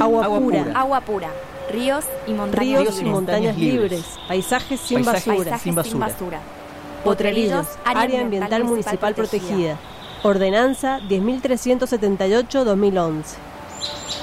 Agua pura. Agua pura. Ríos y montañas libres. Paisajes sin basura. Potrerillos, área ambiental municipal protegida. Ordenanza 10.378-2011.